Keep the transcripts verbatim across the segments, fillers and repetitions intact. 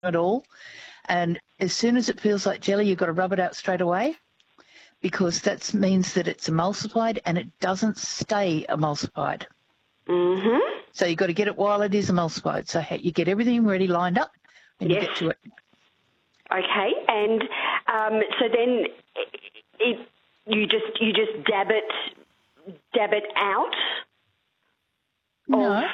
at all. And as soon as it feels like jelly, you've got to rub it out straight away, because that means that it's emulsified and it doesn't stay emulsified. Mm-hmm. So you've got to get it while it is emulsified. So you get everything ready lined up and Yes. you get to it. Okay, and um, so then it, you just you just dab it dab it out. No. Of...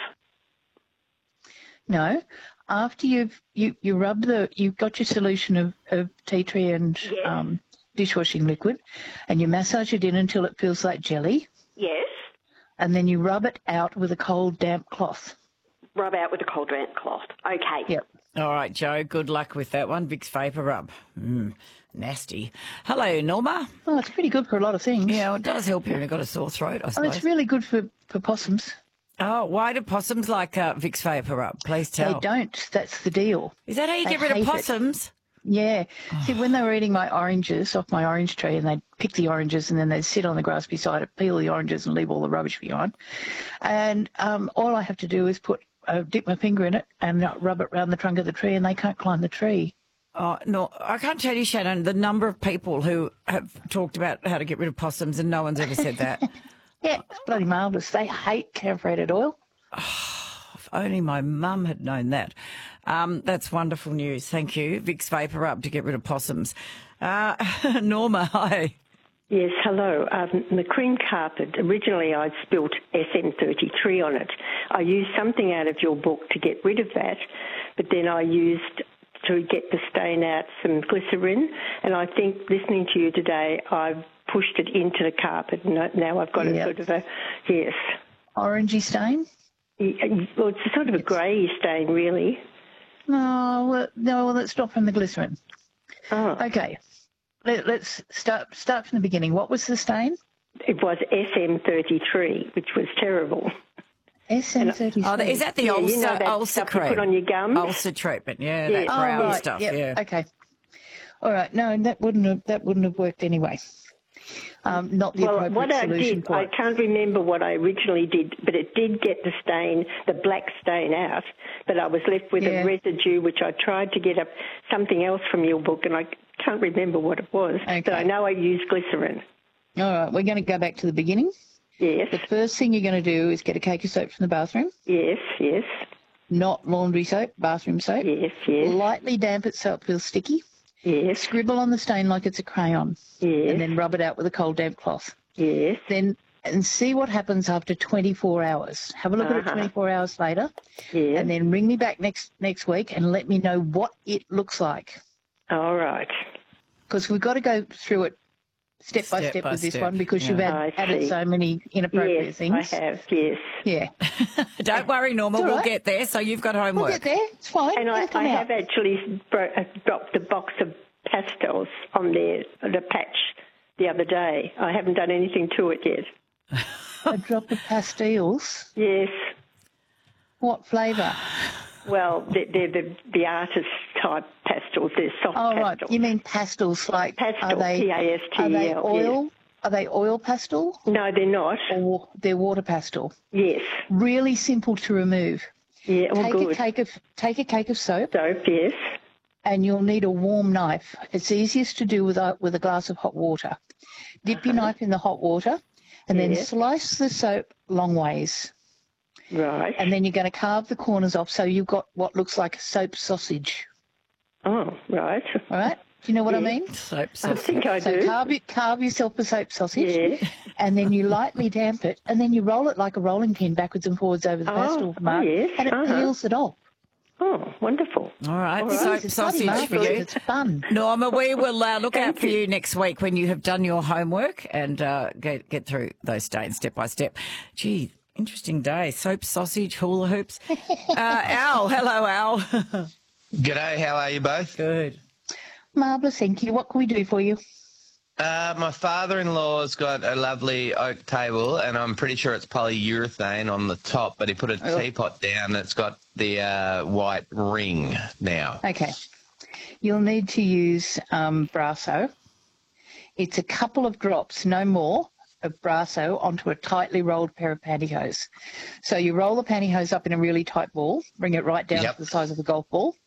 No. After you've you, you rub the you've got your solution of, of tea tree and Yes. um, dishwashing liquid, and you massage it in until it feels like jelly, Yes. and then you rub it out with a cold damp cloth. Rub out with a cold damp cloth. Okay. Yep. All right, Joe, good luck with that one. Vicks Vapor Rub. Mm, nasty. Hello, Norma. Well, it's pretty good for a lot of things. Yeah, well, it does help you when you've got a sore throat, I Oh, suppose. it's really good for, for possums. Oh, why do possums like uh, Vicks Vapor Rub? Please tell. They don't. That's the deal. Is that how you They get rid of hate it. possums? Yeah. See, when they were eating my oranges off my orange tree, and they'd pick the oranges and then they'd sit on the grass beside it, peel the oranges and leave all the rubbish behind. And um, all I have to do is put uh, dip my finger in it and uh, rub it round the trunk of the tree, and they can't climb the tree. Oh, no, I can't tell you, Shannon, the number of people who have talked about how to get rid of possums and no one's ever said that. Yeah, it's bloody marvellous. They hate camphorated oil. If only my mum had known that. Um, that's wonderful news. Thank you. Vicks Vapor Rub to get rid of possums. Uh, Norma, hi. Yes, hello. Um, the cream carpet, originally I'd spilt S M thirty-three on it. I used something out of your book to get rid of that, but then I used, to get the stain out, some glycerin, and I think listening to you today, I've pushed it into the carpet, and now I've got Yep. a sort of a, yes. Orangey stain? Well, it's a sort of a grey stain, really. No, well, no, well, let's stop from the glycerin. Oh. Okay. Let, let's start start from the beginning. What was the stain? It was S M thirty-three, which was terrible. S M thirty-three. Oh, is that the Yeah, ulcer, you know that ulcer stuff you cream? put on your gums? Ulcer treatment, yeah, Yeah. that Oh, brown right. stuff, Yep. yeah. Okay. All right. No, that wouldn't have that wouldn't have worked anyway. Um, not the Well, appropriate what I solution did, for I it. can't remember what I originally did, but it did get the stain, the black stain out, but I was left with Yeah. a residue, which I tried to get up something else from your book, and I can't remember what it was, Okay. but I know I used glycerin. All right. We're going to go back to the beginning. Yes, The first thing you're going to do is get a cake of soap from the bathroom, yes, yes, not laundry soap, bathroom soap. yes, yes, Lightly damp it so it feels sticky. yes, Scribble on the stain like it's a crayon, yes, and then rub it out with a cold damp cloth. yes, Then and see what happens after twenty-four hours. Have a look at it Uh-huh. twenty-four hours later, yes. and then ring me back next next week and let me know what it looks like. All right. Because we've got to go through it step by Step step by with this step, one, because yeah. you've I had, added see. so many inappropriate Yes, things. I have, yes. Yeah, Don't worry, Norma, It's all we'll right. get there, so you've got homework. we'll get there. It's fine. And I, It'll come I out. have actually bro- uh, dropped a box of pastels on there, the patch, the other day. I haven't done anything to it yet. A drop of pastels. Yes. What flavour? Well, they're, they're the, the artist type pastels. They're soft Oh, right. pastels. You mean pastels like Pastel, are they, P A S T E L, are they yes. oil? Are they oil pastel No, they're not. or they're water pastel? Yes. Really simple to remove. Yeah, oh, take good. a cake of take a cake of soap, Soap, yes. and you'll need a warm knife. It's easiest to do with a, with a glass of hot water. Dip your knife in the hot water, and then Uh-huh. Yeah. slice the soap long ways. Right. And then you're going to carve the corners off so you've got what looks like a soap sausage. Oh, right. All right? Do you know what I Yeah. mean? Soap I sauce. think I So do. carve, it, carve yourself a soap sausage, Yeah. and then you lightly damp it, and then you roll it like a rolling pin backwards and forwards over the Oh, pastel oh, mark, yes, and it uh-huh. peels it off. Oh, wonderful. All right, All right. soap It's bloody sausage for marvellous. you. It's fun. Norma, we will uh, look out Thank for you. you next week when you have done your homework and uh, get get through those stains step by step. Gee, interesting day. Soap, sausage, hula hoops. Uh, Al, hello, Al. G'day, how are you both? Good. Marvellous, thank you. What can we do for you? Uh, my father-in-law's got a lovely oak table, and I'm pretty sure it's polyurethane on the top, but he put a Oh. teapot down that's got the uh, white ring now. Okay. You'll need to use um, Brasso. It's a couple of drops, no more, of Brasso onto a tightly rolled pair of pantyhose. So you roll the pantyhose up in a really tight ball, bring it right down Yep. to the size of a golf ball,